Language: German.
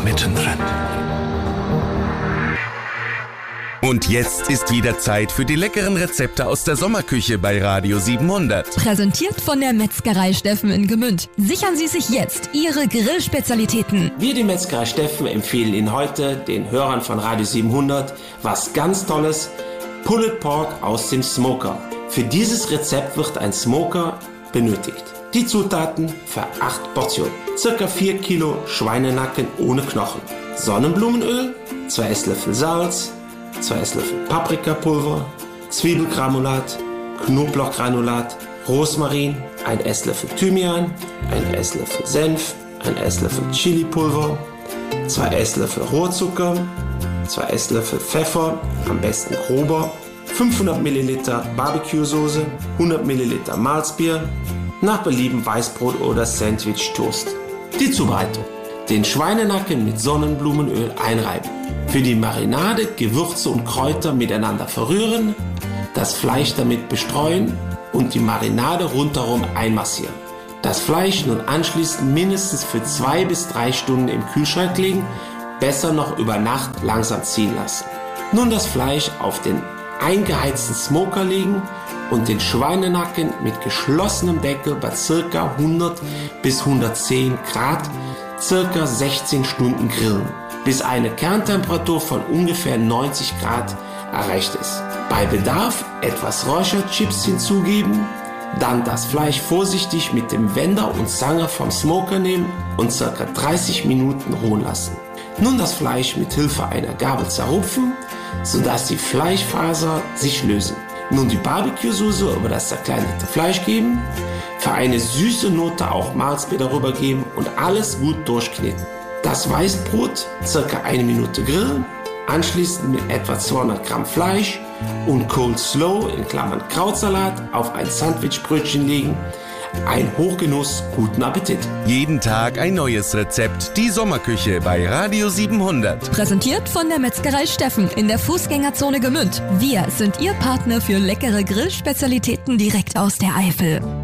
mittendrin. Und jetzt ist wieder Zeit für die leckeren Rezepte aus der Sommerküche bei Radio 700. Präsentiert von der Metzgerei Steffen in Gmünd. Sichern Sie sich jetzt Ihre Grillspezialitäten. Wir, die Metzgerei Steffen, empfehlen Ihnen heute, den Hörern von Radio 700, was ganz Tolles: Pulled Pork aus dem Smoker. Für dieses Rezept wird ein Smoker benötigt. Die Zutaten für 8 Portionen: Circa 4 Kilo Schweinenacken ohne Knochen, Sonnenblumenöl, 2 Esslöffel Salz, 2 Esslöffel Paprikapulver, Zwiebelgranulat, Knoblauchgranulat, Rosmarin, 1 Esslöffel Thymian, 1 Esslöffel Senf, 1 Esslöffel Chilipulver, 2 Esslöffel Rohrzucker, 2 Esslöffel Pfeffer, am besten grober, 500 Milliliter Barbecue-Soße, 100 Milliliter Malzbier, nach Belieben Weißbrot oder Sandwich-Toast. Die Zubereitung: den Schweinenacken mit Sonnenblumenöl einreiben. Für die Marinade Gewürze und Kräuter miteinander verrühren, das Fleisch damit bestreuen und die Marinade rundherum einmassieren. Das Fleisch nun anschließend mindestens für 2 bis 3 Stunden im Kühlschrank legen, besser noch über Nacht langsam ziehen lassen. Nun das Fleisch auf den eingeheizten Smoker legen und den Schweinenacken mit geschlossenem Deckel bei ca. 100 bis 110 Grad ca. 16 Stunden grillen, bis eine Kerntemperatur von ungefähr 90 Grad erreicht ist. Bei Bedarf etwas Räucherchips hinzugeben, dann das Fleisch vorsichtig mit dem Wender und Zange vom Smoker nehmen und ca. 30 Minuten ruhen lassen. Nun das Fleisch mit Hilfe einer Gabel zerrupfen, sodass die Fleischfaser sich lösen. Nun die Barbecue-Soße über das zerkleinerte Fleisch geben, für eine süße Note auch Malzbier darüber geben und alles gut durchkneten. Das Weißbrot ca. 1 Minute grillen, anschließend mit etwa 200 Gramm Fleisch und Coleslaw in Klammern Krautsalat auf ein Sandwichbrötchen legen. Ein Hochgenuss, guten Appetit. Jeden Tag ein neues Rezept. Die Sommerküche bei Radio 700. Präsentiert von der Metzgerei Steffen in der Fußgängerzone Gmünd. Wir sind Ihr Partner für leckere Grillspezialitäten direkt aus der Eifel.